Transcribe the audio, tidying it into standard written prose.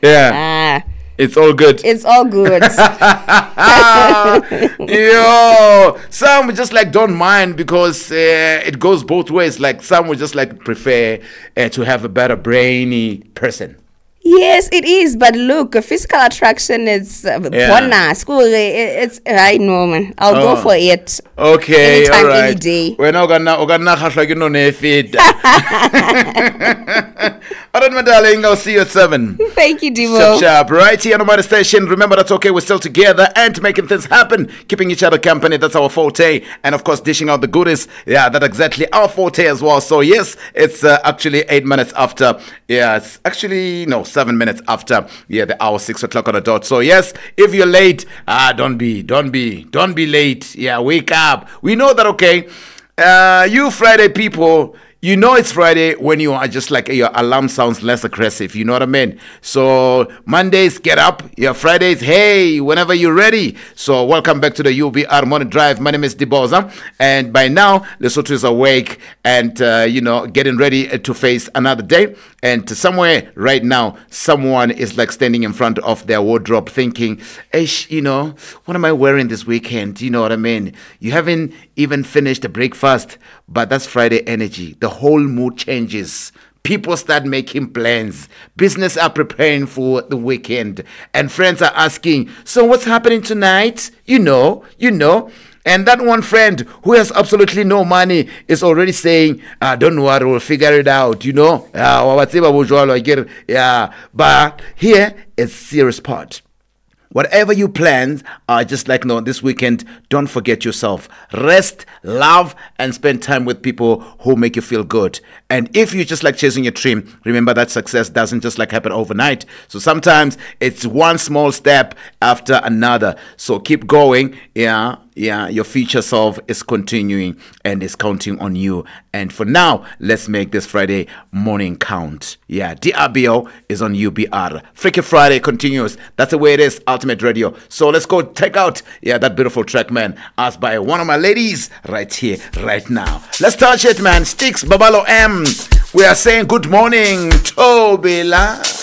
Yeah. It's all good. It's all good. Yo, some just like don't mind because it goes both ways. Like some would just like prefer to have a better brainy person. Yes, it is. But look, physical attraction is school. It's I know, man. I'll go for it. Okay, anytime, all right. any day. We're not gonna like you know feed. All right, my darling. I'll see you at 7. Thank you, Divo. Sharp, right here on my station. Remember, that's okay. We're still together and making things happen, keeping each other company. That's our forte, and of course, dishing out the goodies. Yeah, that's exactly our forte as well. So yes, it's actually 8 minutes after. Yeah, it's actually no 7 minutes after. Yeah, the hour 6 o'clock on the dot. So yes, if you're late, don't be late. Yeah, wake up. We know that, okay. You Friday people. You know it's Friday when you are just like your alarm sounds less aggressive. You know what I mean? So Mondays, get up. Yeah, Fridays, hey, whenever you're ready. So welcome back to the UBR Morning Drive. My name is Diboza. And by now, Lesotho is awake and, getting ready to face another day. And somewhere right now, someone is like standing in front of their wardrobe thinking, hey, what am I wearing this weekend? You know what I mean? You haven't even finished the breakfast, but that's Friday energy. The whole mood changes. People start making plans. Business are preparing for the weekend. And friends are asking, so what's happening tonight? You know. And that one friend who has absolutely no money is already saying, don't worry, we'll figure it out, Yeah, but here it's serious part. Whatever you plan, just like this weekend, don't forget yourself. Rest, love, and spend time with people who make you feel good. And if you just like chasing your dream, remember that success doesn't just like happen overnight. So sometimes it's one small step after another. So keep going. Yeah, your future self is continuing and is counting on you. And for now, let's make this Friday morning count. Yeah, DRBO is on UBR. Freaky Friday continues. That's the way it is, Ultimate Radio. So let's go check out, that beautiful track, man, asked by one of my ladies right here, right now. Let's touch it, man. Sticks, Babalo M. We are saying good morning, Tobila.